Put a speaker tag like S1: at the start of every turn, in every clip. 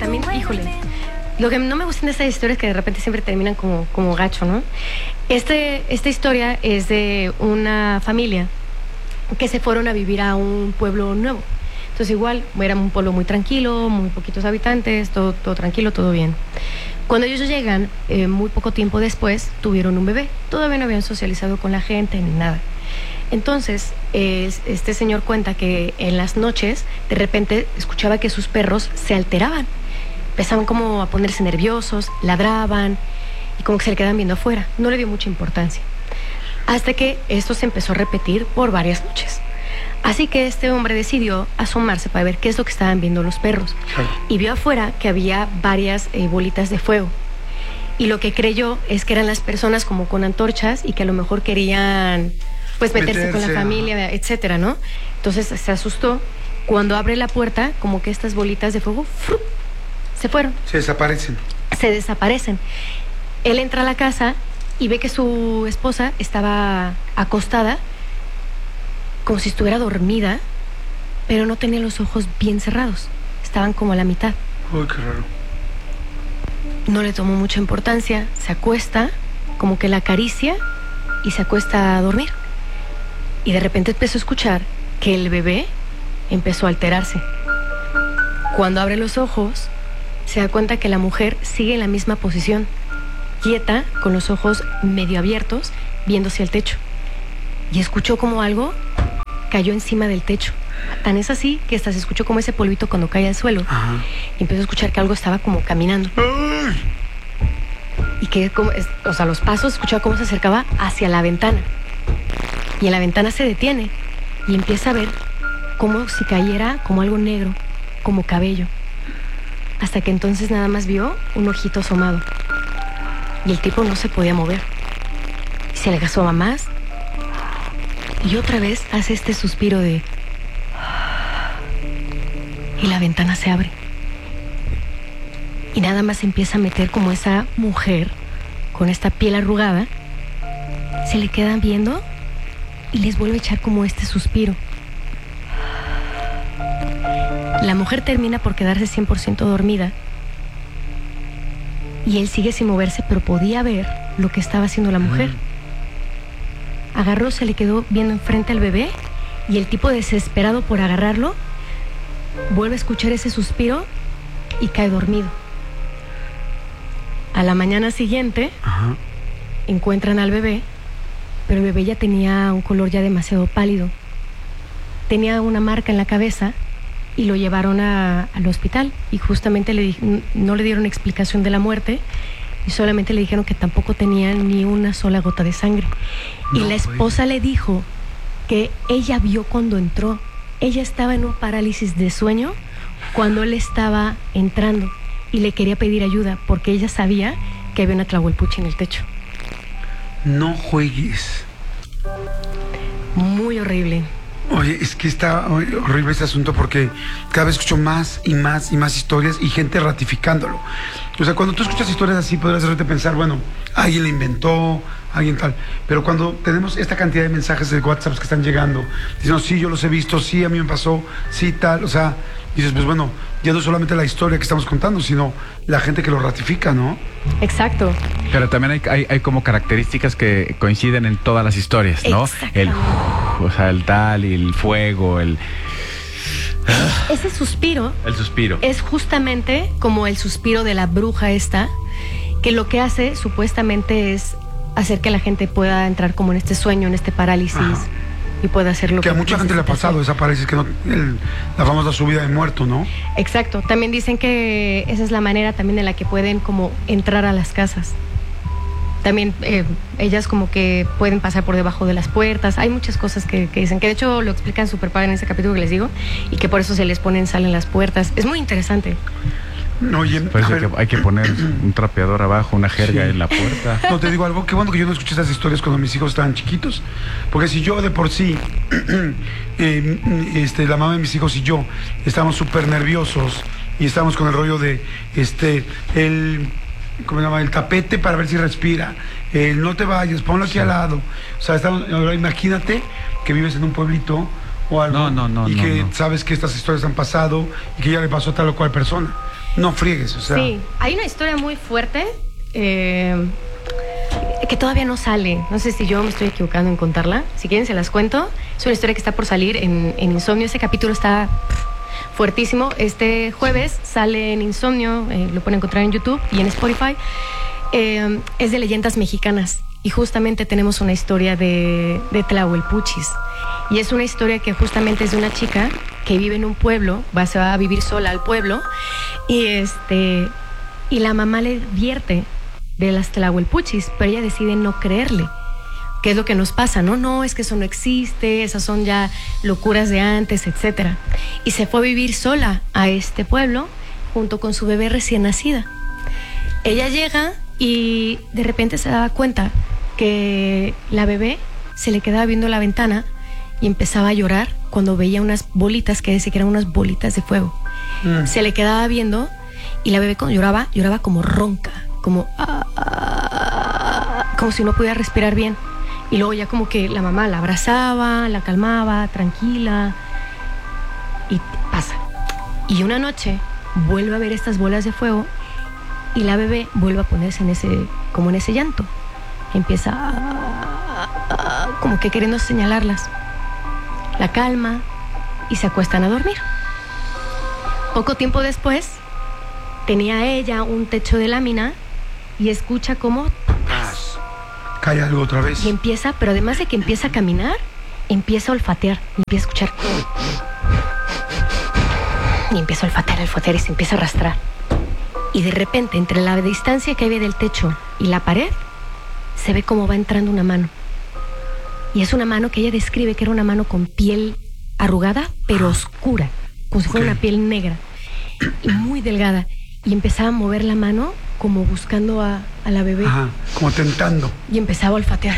S1: también, híjole, lo que no me gusta de esta historia es que de repente siempre terminan como gacho, ¿no? Esta historia es de una familia que se fueron a vivir a un pueblo nuevo. Entonces igual, era un pueblo muy tranquilo, muy poquitos habitantes, todo tranquilo, todo bien. Cuando ellos llegan, muy poco tiempo después, tuvieron un bebé. Todavía no habían socializado con la gente ni nada. Entonces, este señor cuenta que en las noches, de repente, escuchaba que sus perros se alteraban. Empezaban como a ponerse nerviosos, ladraban y como que se le quedaban viendo afuera. No le dio mucha importancia. Hasta que esto se empezó a repetir por varias noches. Así que este hombre decidió asomarse para ver qué es lo que estaban viendo los perros. Y vio afuera que había varias bolitas de fuego. Y lo que creyó es que eran las personas como con antorchas y que a lo mejor querían pues meterse con la familia, etcétera, ¿no? Entonces se asustó. Cuando abre la puerta, como que estas bolitas de fuego ¡frup!, se fueron. Se desaparecen. Él entra a la casa y ve que su esposa estaba acostada como si estuviera dormida, pero no tenía los ojos bien cerrados. Estaban como a la mitad.
S2: Uy, qué raro.
S1: No le tomó mucha importancia. Se acuesta, como que la acaricia y se acuesta a dormir. Y de repente empezó a escuchar que el bebé empezó a alterarse. Cuando abre los ojos, se da cuenta que la mujer sigue en la misma posición, quieta, con los ojos medio abiertos, viendo hacia el techo. Y escuchó como algo cayó encima del techo. Tan es así que hasta se escuchó como ese polvito cuando cae al suelo. Ajá. Y empezó a escuchar que algo estaba como caminando. ¡Ay! Y que, los pasos, escuchaba cómo se acercaba hacia la ventana. Y en la ventana se detiene y empieza a ver como si cayera como algo negro, como cabello. Hasta que entonces nada más vio un ojito asomado. Y el tipo no se podía mover. Y se le asoma más. Y otra vez hace este suspiro de... Y la ventana se abre. Y nada más empieza a meter como esa mujer con esta piel arrugada. Se le quedan viendo y les vuelve a echar como este suspiro. La mujer termina por quedarse 100% dormida. Y él sigue sin moverse, pero podía ver lo que estaba haciendo la mujer. Agarró, se le quedó viendo enfrente al bebé y el tipo, desesperado por agarrarlo, vuelve a escuchar ese suspiro y cae dormido. A la mañana siguiente, encuentran al bebé, pero el bebé ya tenía un color ya demasiado pálido. Tenía una marca en la cabeza y lo llevaron al hospital y justamente no le dieron explicación de la muerte. Y solamente le dijeron que tampoco tenía ni una sola gota de sangre. Y la esposa le dijo que ella vio cuando entró. Ella estaba en un parálisis de sueño cuando él estaba entrando y le quería pedir ayuda porque ella sabía que había una tlahuelpuchi en el techo.
S2: No juegues.
S1: Muy horrible.
S2: Oye, es que está horrible este asunto porque cada vez escucho más y más y más historias y gente ratificándolo. O sea, cuando tú escuchas historias así, podrás hacerte pensar, bueno, alguien la inventó, alguien tal. Pero cuando tenemos esta cantidad de mensajes de WhatsApp que están llegando, diciendo, sí, yo los he visto, sí, a mí me pasó, sí, tal. O sea, dices, pues bueno, ya no solamente la historia que estamos contando, sino la gente que lo ratifica, ¿no?
S1: Exacto.
S3: Pero también hay como características que coinciden en todas las historias, ¿no? O sea, el tal y el fuego,
S1: ese suspiro.
S3: El suspiro.
S1: Es justamente como el suspiro de la bruja esta, que lo que hace supuestamente es hacer que la gente pueda entrar como en este sueño, en este parálisis. Y pueda hacer lo que
S2: a mucha gente le ha pasado esa parálisis, que la famosa subida de muerto, ¿no?
S1: Exacto. También dicen que esa es la manera también en la que pueden como entrar a las casas. También ellas como que pueden pasar por debajo de las puertas. Hay muchas cosas que dicen, que de hecho lo explican súper padre en ese capítulo que les digo, y que por eso se les ponen sal en las puertas. Es muy interesante.
S2: No, oye,
S3: parece que hay que poner un trapeador abajo, una jerga en la puerta.
S2: No, te digo algo, qué bueno que yo no escuché esas historias cuando mis hijos estaban chiquitos, porque si yo de por sí la mamá de mis hijos y yo estábamos súper nerviosos y estábamos con el rollo de ¿cómo se llama? El tapete para ver si respira, no te vayas, ponlo aquí al lado. O sea, ahora imagínate que vives en un pueblito o algo, y que sabes que estas historias han pasado y que ya le pasó a tal o cual persona. no friegues, o sea.
S1: Sí, hay una historia muy fuerte que todavía no sale. No sé si yo me estoy equivocando en contarla. Si quieren se las cuento. Es una historia que está por salir en Insomnio. Ese capítulo está fuertísimo. Este jueves sale en Insomnio, lo pueden encontrar en YouTube y en Spotify. Es de leyendas mexicanas y justamente tenemos una historia de Tlahuelpuchis. Y es una historia que justamente es de una chica que vive en un pueblo, se va a vivir sola al pueblo y la mamá le advierte de las Tlahuelpuchis, pero ella decide no creerle. ¿Qué es lo que nos pasa? No, es que eso no existe, esas son ya locuras de antes, etcétera. Y se fue a vivir sola a este pueblo junto con su bebé recién nacida. Ella llega y de repente se daba cuenta que la bebé se le quedaba viendo la ventana y empezaba a llorar cuando veía unas bolitas que decía que eran unas bolitas de fuego. Se le quedaba viendo y la bebé cuando lloraba como ronca, como si no pudiera respirar bien. Y luego ya como que la mamá la abrazaba, la calmaba, tranquila, y pasa. Y una noche vuelve a ver estas bolas de fuego y la bebé vuelve a ponerse en ese llanto. Empieza como que queriendo señalarlas. La calma y se acuestan a dormir. Poco tiempo después tenía ella un techo de lámina y escucha cómo
S2: cae algo otra vez.
S1: Y empieza, pero además de que empieza a caminar, empieza a olfatear, empieza a escuchar. Y empieza a olfatear y se empieza a arrastrar. Y de repente, entre la distancia que había del techo y la pared, se ve cómo va entrando una mano. Y es una mano que ella describe que era una mano con piel arrugada, pero oscura, como si fuera una piel negra y muy delgada. Y empezaba a mover la mano como buscando a la bebé.
S2: Ajá, como tentando.
S1: Y empezaba a olfatear.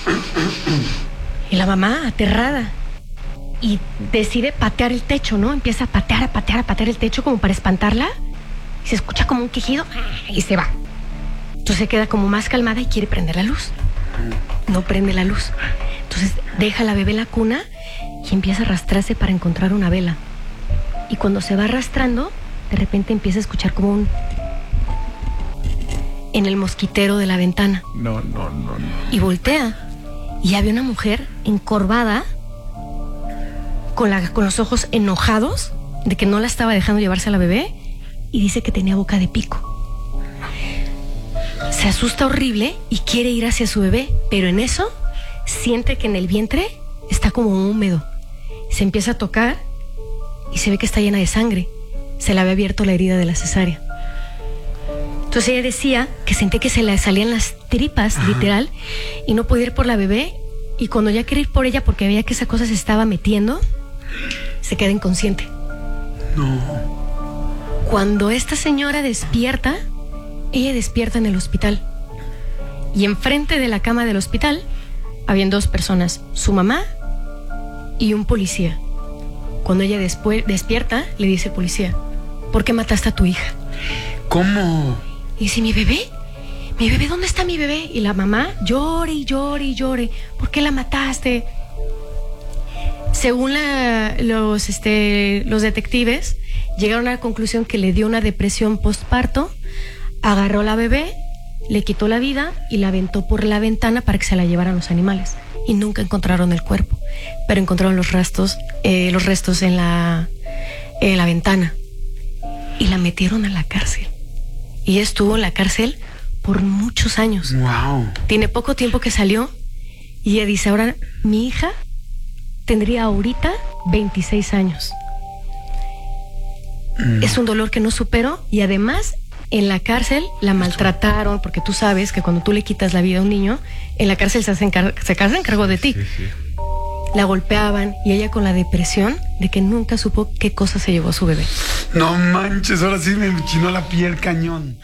S1: Y la mamá, aterrada, y decide patear el techo, ¿no? Empieza a patear el techo como para espantarla. Y se escucha como un quejido y se va. Entonces se queda como más calmada y quiere prender la luz. No prende la luz. Entonces deja a la bebé en la cuna y empieza a arrastrarse para encontrar una vela. Y cuando se va arrastrando, de repente empieza a escuchar como en el mosquitero de la ventana.
S3: No.
S1: Y voltea y había una mujer encorvada con los ojos enojados de que no la estaba dejando llevarse a la bebé y dice que tenía boca de pico. Se asusta horrible y quiere ir hacia su bebé, pero en eso siente que en el vientre está como húmedo. Se empieza a tocar y se ve que está llena de sangre. Se le había abierto la herida de la cesárea. Entonces ella decía que sentía que se le salían las tripas, literal, y no podía ir por la bebé. Y cuando ya quería ir por ella porque veía que esa cosa se estaba metiendo, se queda inconsciente.
S2: No.
S1: Cuando esta señora despierta, ella despierta en el hospital. Y enfrente de la cama del hospital habían dos personas, su mamá y un policía. Cuando ella después despierta, le dice el policía: ¿por qué mataste a tu hija?
S2: ¿Cómo?
S1: Y dice: ¿mi bebé? ¿Mi bebé? ¿Dónde está mi bebé? Y la mamá llore y llore y llore. ¿Por qué la mataste? Según los detectives, llegaron a la conclusión que le dio una depresión postparto, agarró a la bebé, le quitó la vida y la aventó por la ventana para que se la llevaran los animales. Y nunca encontraron el cuerpo, pero encontraron los restos en la ventana. Y la metieron a la cárcel. Y ella estuvo en la cárcel por muchos años.
S2: Wow.
S1: Tiene poco tiempo que salió y ella dice: ahora mi hija tendría ahorita 26 años. Es un dolor que no supero y además en la cárcel la maltrataron, porque tú sabes que cuando tú le quitas la vida a un niño, en la cárcel se hacen cargo de ti.
S3: Sí.
S1: La golpeaban y ella con la depresión de que nunca supo qué cosa se llevó a su bebé.
S2: No manches, ahora sí me chinó la piel cañón.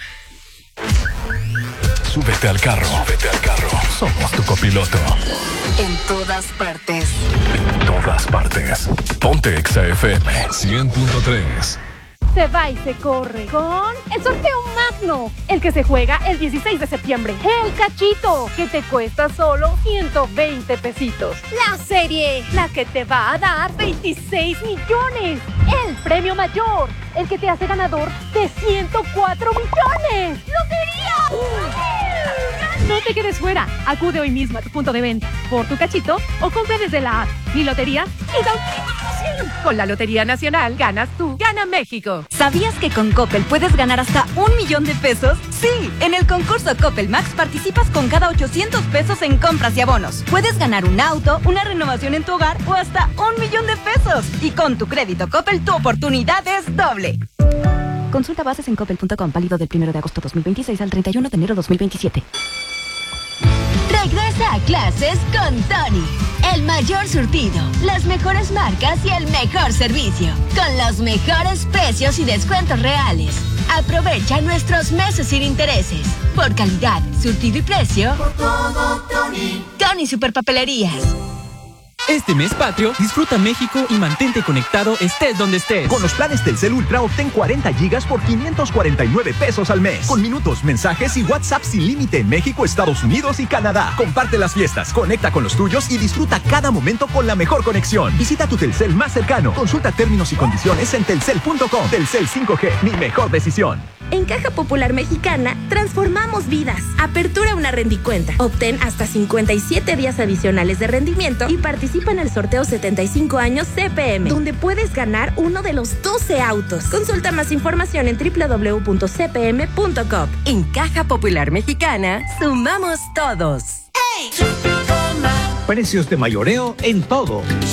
S4: Súbete al carro. Somos tu copiloto.
S5: En todas partes.
S4: En todas partes. Ponte Exa FM 100.3.
S6: Se va y se corre con el sorteo magno, el que se juega el 16 de septiembre. El cachito, que te cuesta solo 120 pesitos. La serie, la que te va a dar 26 millones. El premio mayor, el que te hace ganador de 104 millones. ¡Lotería! No te quedes fuera. Acude hoy mismo a tu punto de venta por tu cachito o compra desde la app. Mi lotería es fácil. Con la Lotería Nacional ganas tú, gana México.
S7: ¿Sabías que con Coppel puedes ganar hasta 1 millón de pesos? Sí, en el concurso Coppel Max participas con cada 800 pesos en compras y abonos. Puedes ganar un auto, una renovación en tu hogar o hasta 1 millón de pesos. Y con tu crédito Coppel tu oportunidad es doble. Consulta bases en coppel.com, válido del 1 de agosto 2026 al 31 de enero 2027.
S8: Regresa a clases con Tony. El mayor surtido, las mejores marcas y el mejor servicio. Con los mejores precios y descuentos reales. Aprovecha nuestros meses sin intereses. Por calidad, surtido y precio. Por todo, Tony. Tony Superpapelerías.
S9: Este mes patrio, disfruta México y mantente conectado estés donde estés.
S10: Con los planes Telcel Ultra obtén 40 gigas por 549 pesos al mes. Con minutos, mensajes y WhatsApp sin límite en México, Estados Unidos y Canadá. Comparte las fiestas, conecta con los tuyos y disfruta cada momento con la mejor conexión. Visita tu Telcel más cercano. Consulta términos y condiciones en telcel.com. Telcel 5G, mi mejor decisión.
S11: En Caja Popular Mexicana, transformamos vidas. Apertura una rendicuenta. Obtén hasta 57 días adicionales de rendimiento y participa en el sorteo 75 años CPM, donde puedes ganar uno de los 12 autos. Consulta más información en www.cpm.com.
S12: En Caja Popular Mexicana, sumamos todos.
S13: Precios de mayoreo en todo.